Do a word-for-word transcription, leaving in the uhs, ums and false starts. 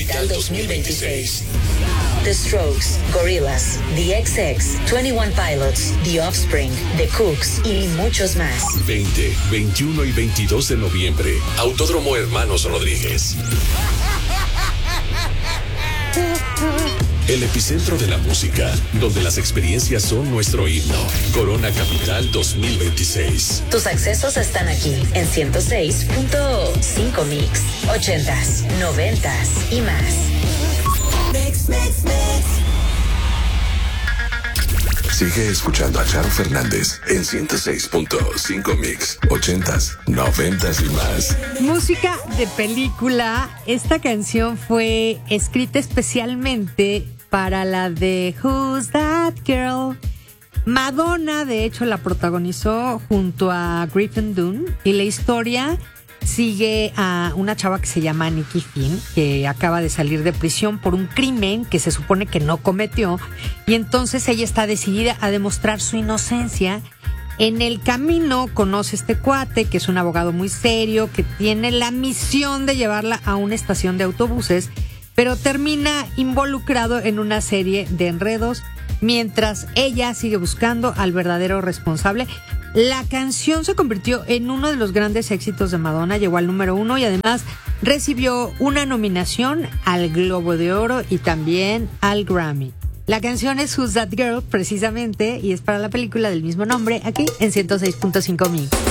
Capital dos mil veintiséis. The Strokes, Gorillaz, The X X, veintiuno Pilots, The Offspring, The Cooks y muchos más. veinte, veintiuno y veintidós de noviembre. Autódromo Hermanos Rodríguez. El epicentro de la música, donde las experiencias son nuestro himno. Corona Capital dos mil veintiséis. Tus accesos están aquí en ciento seis punto cinco Mix, ochentas, noventas y más. Mix, mix, mix. Sigue escuchando a Charo Fernández en ciento seis punto cinco Mix, ochentas, noventas y más. Música de película. Esta canción fue escrita especialmente para la de Who's That Girl. Madonna, de hecho, la protagonizó junto a Griffin Dunne, y la historia sigue a una chava que se llama Nikki Finn, que acaba de salir de prisión por un crimen que se supone que no cometió, y entonces ella está decidida a demostrar su inocencia. En el camino conoce a este cuate, que es un abogado muy serio, que tiene la misión de llevarla a una estación de autobuses, pero termina involucrado en una serie de enredos mientras ella sigue buscando al verdadero responsable. La canción se convirtió en uno de los grandes éxitos de Madonna, llegó al número uno y además recibió una nominación al Globo de Oro y también al Grammy. La canción es Who's That Girl, precisamente, y es para la película del mismo nombre, aquí en ciento seis punto cinco Mix.